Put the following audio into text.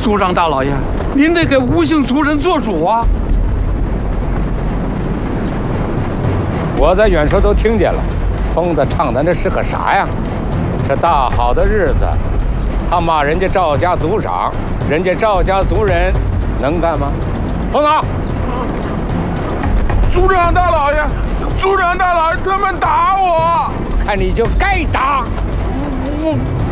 族长大老爷，您得给吴姓族人做主啊！ 我在远处都听见了，疯子唱的那是个啥呀？这大好的日子，他骂人家赵家族长，人家赵家族人能干吗？疯子！ 族长大老爷，族长大老爷，他们打我， 看你就该打！ 我